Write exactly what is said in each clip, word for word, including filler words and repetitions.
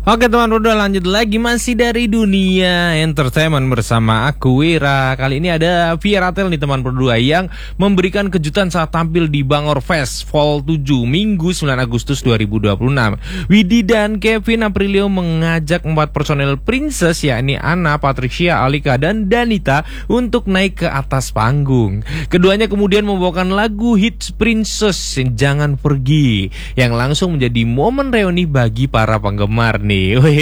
Oke teman berdua, lanjut lagi masih dari dunia entertainment bersama aku Wira. Kali ini ada Vieratel nih teman berdua yang memberikan kejutan saat tampil di Bangor Fest Vol tujuh Minggu sembilan Agustus dua ribu dua puluh enam. Widi dan Kevin Aprilio mengajak empat personel Princess yakni Anna, Patricia, Alika, dan Danita untuk naik ke atas panggung. Keduanya kemudian membawakan lagu hits Princess Jangan Pergi yang langsung menjadi momen reuni bagi para penggemar nih.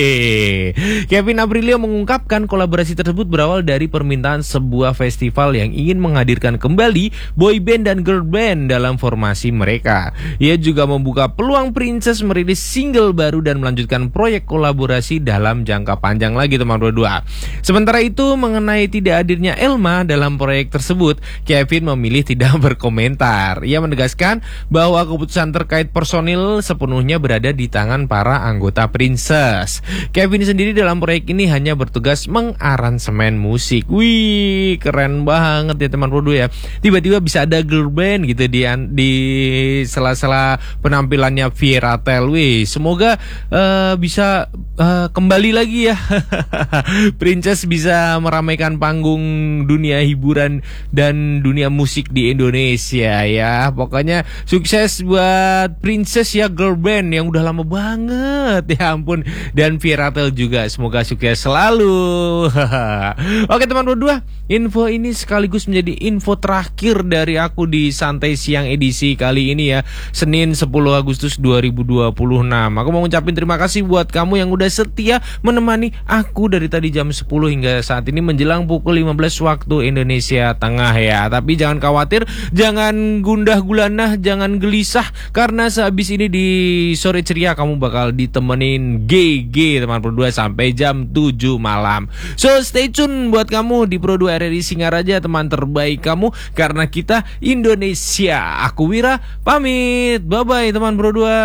Wih. Kevin Aprilio mengungkapkan kolaborasi tersebut berawal dari permintaan sebuah festival yang ingin menghadirkan kembali boy band dan girl band dalam formasi mereka. Ia juga membuka peluang Princess merilis single baru dan melanjutkan proyek kolaborasi dalam jangka panjang lagi teman berdua. Sementara itu mengenai tidak hadirnya Elma dalam proyek tersebut, Kevin memilih tidak berkomentar. Ia menegaskan bahwa keputusan terkait personil sepenuhnya berada di tangan para anggota Princess. Kevin sendiri dalam proyek ini hanya bertugas mengaransemen musik. Wih, keren banget ya teman berdua ya. Tiba-tiba bisa ada girl band gitu di di sela-sela penampilannya Vieratel. Wih, semoga uh, bisa uh, kembali lagi ya. Princess bisa meramaikan panggung dunia hiburan dan dunia musik di Indonesia ya. Pokoknya sukses buat Princess ya, girl band yang udah lama banget. Ya ampun. Dan Vieratel juga semoga sukses selalu. Oke teman berdua, info ini sekaligus menjadi info terakhir dari aku di Santai Siang edisi kali ini ya, Senin sepuluh Agustus dua ribu dua puluh enam. Aku mau ngucapin terima kasih buat kamu yang udah setia menemani aku dari tadi jam sepuluh hingga saat ini menjelang pukul lima belas waktu Indonesia Tengah ya. Tapi jangan khawatir, jangan gundah gulana, jangan gelisah, karena sehabis ini di Sore Ceria kamu bakal ditemenin G G teman berdua sampai jam tujuh malam. So stay tune buat kamu di Pro dua R R I Singaraja, teman terbaik kamu karena kita Indonesia. Aku Wira pamit, bye bye teman Pro dua.